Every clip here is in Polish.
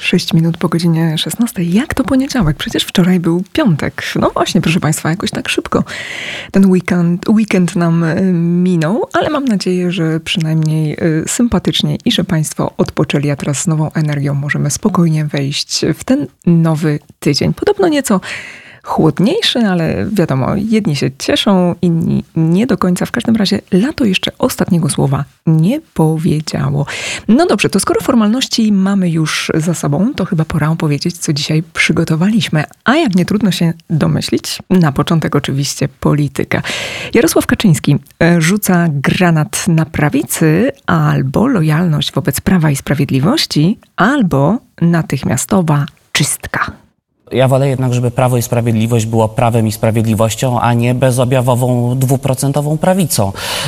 6 minut po godzinie 16. Jak to poniedziałek? Przecież wczoraj był piątek. No właśnie, proszę Państwa, jakoś tak szybko ten weekend nam minął, ale mam nadzieję, że przynajmniej sympatycznie i że Państwo odpoczęli, a teraz z nową energią możemy spokojnie wejść w ten nowy tydzień. Podobno nieco chłodniejszy, ale wiadomo, jedni się cieszą, inni nie do końca. W każdym razie lato jeszcze ostatniego słowa nie powiedziało. No dobrze, to skoro formalności mamy już za sobą, to chyba pora opowiedzieć, co dzisiaj przygotowaliśmy. A jak nie trudno się domyślić, na początek oczywiście polityka. Jarosław Kaczyński rzuca granat na prawicy, albo lojalność wobec Prawa i Sprawiedliwości, albo natychmiastowa czystka. Ja wolę jednak, żeby Prawo i Sprawiedliwość było prawem i sprawiedliwością, a nie bezobjawową 2% prawicą.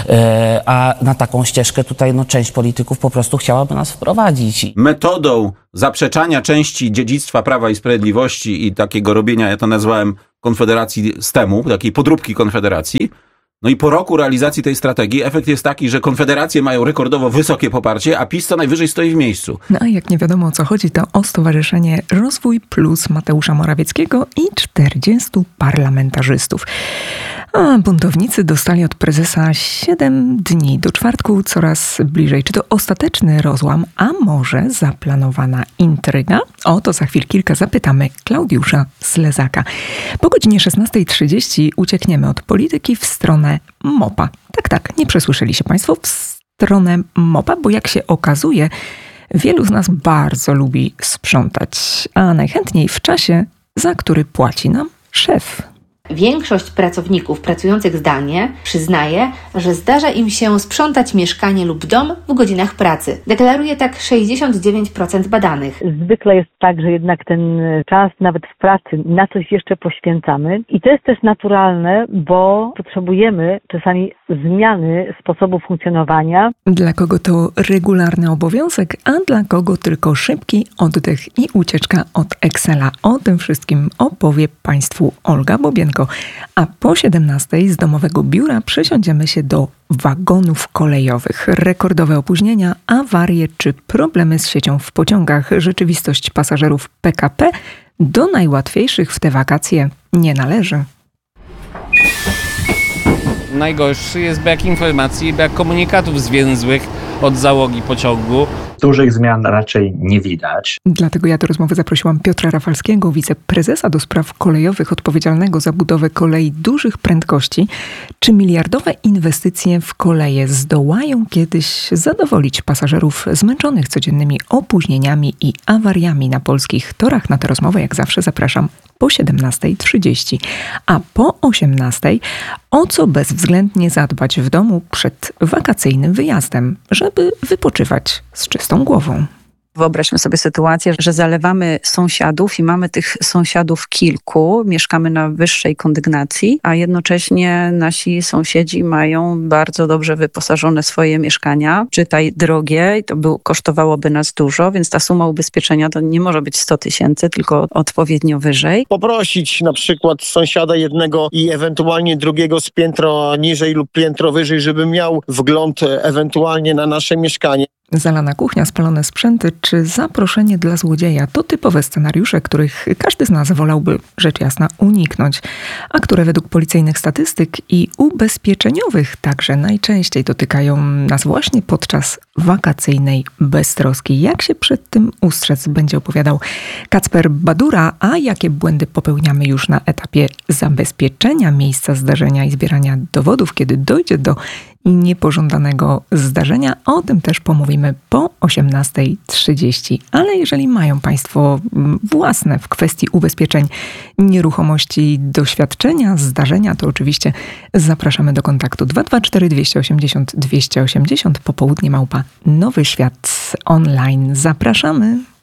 A na taką ścieżkę tutaj część polityków po prostu chciałaby nas wprowadzić. Metodą zaprzeczania części dziedzictwa Prawa i Sprawiedliwości i takiego robienia, ja to nazwałem Konfederacji STEM-u, takiej podróbki Konfederacji. No i po roku realizacji tej strategii efekt jest taki, że konfederacje mają rekordowo wysokie poparcie, a PiS co najwyżej stoi w miejscu. No a jak nie wiadomo o co chodzi, to o Stowarzyszenie Rozwój Plus Mateusza Morawieckiego i 40 parlamentarzystów. A buntownicy dostali od prezesa 7 dni do czwartku, coraz bliżej. Czy to ostateczny rozłam, a może zaplanowana intryga? O to za chwil kilka zapytamy Klaudiusza Slezaka. Po godzinie 16:30 uciekniemy od polityki w stronę MOPA. Tak, nie przesłyszeli się Państwo, w stronę MOPA, bo jak się okazuje, wielu z nas bardzo lubi sprzątać, a najchętniej w czasie, za który płaci nam szef. Większość pracowników pracujących zdalnie przyznaje, że zdarza im się sprzątać mieszkanie lub dom w godzinach pracy. Deklaruje tak 69% badanych. Zwykle jest tak, że jednak ten czas nawet w pracy na coś jeszcze poświęcamy i to jest też naturalne, bo potrzebujemy czasami zmiany sposobu funkcjonowania. Dla kogo to regularny obowiązek, a dla kogo tylko szybki oddech i ucieczka od Excela. O tym wszystkim opowie Państwu Olga Bobienko. A po 17:00 z domowego biura przesiądziemy się do wagonów kolejowych. Rekordowe opóźnienia, awarie czy problemy z siecią w pociągach. Rzeczywistość pasażerów PKP do najłatwiejszych w te wakacje nie należy. Najgorszy jest brak informacji, brak komunikatów zwięzłych od załogi pociągu. Dużych zmian raczej nie widać. Dlatego ja do rozmowy zaprosiłam Piotra Rafalskiego, wiceprezesa do spraw kolejowych odpowiedzialnego za budowę kolei dużych prędkości. Czy miliardowe inwestycje w koleje zdołają kiedyś zadowolić pasażerów zmęczonych codziennymi opóźnieniami i awariami na polskich torach? Na tę rozmowę jak zawsze zapraszam po 17:30. A po 18:00 o co bezwzględnie zadbać w domu przed wakacyjnym wyjazdem, żeby wypoczywać z czystą głową. Wyobraźmy sobie sytuację, że zalewamy sąsiadów i mamy tych sąsiadów kilku, mieszkamy na wyższej kondygnacji, a jednocześnie nasi sąsiedzi mają bardzo dobrze wyposażone swoje mieszkania, czytaj drogie, to kosztowałoby nas dużo, więc ta suma ubezpieczenia to nie może być 100 000, tylko odpowiednio wyżej. Poprosić na przykład sąsiada jednego i ewentualnie drugiego z piętro niżej lub piętro wyżej, żeby miał wgląd ewentualnie na nasze mieszkanie. Zalana kuchnia, spalone sprzęty czy zaproszenie dla złodzieja to typowe scenariusze, których każdy z nas wolałby rzecz jasna uniknąć, a które według policyjnych statystyk i ubezpieczeniowych także najczęściej dotykają nas właśnie podczas wakacyjnej beztroski. Jak się przed tym ustrzec, będzie opowiadał Kacper Badura, a jakie błędy popełniamy już na etapie zabezpieczenia miejsca zdarzenia i zbierania dowodów, kiedy dojdzie do niepożądanego zdarzenia. O tym też pomówimy po 18:30. Ale jeżeli mają Państwo własne w kwestii ubezpieczeń nieruchomości doświadczenia, zdarzenia, to oczywiście zapraszamy do kontaktu 224 280 280 popołudnie @Nowy Świat online. Zapraszamy.